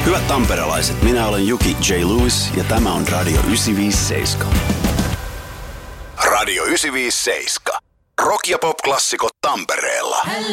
Hyvät tamperelaiset, minä olen Juki J. Lewis ja tämä on Radio 957. Radio 957. Rock- ja pop-klassikot Tampereella.